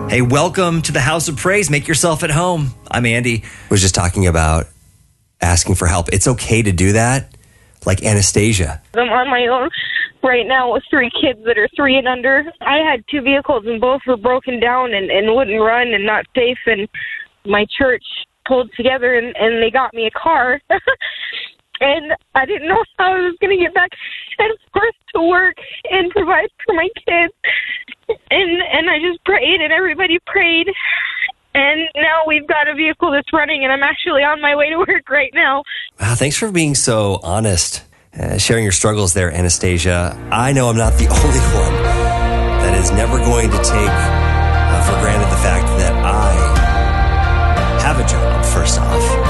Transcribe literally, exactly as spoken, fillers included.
Hey, welcome to the House of Praise. Make yourself at home. I'm Andy. Was just talking about asking for help. It's okay to do that, like Anastasia. I'm on my own right now with three kids that are three and under. I had two vehicles and both were broken down and, and wouldn't run and not safe. And my church pulled together and, and they got me a car. And I didn't know how I was going to get back and forth to work and provide for my kids. And and I just prayed, and everybody prayed. And now we've got a vehicle that's running, and I'm actually on my way to work right now. Wow, thanks for being so honest, uh, sharing your struggles there, Anastasia. I know I'm not the only one that is never going to take uh, for granted the fact that I have a job, first off.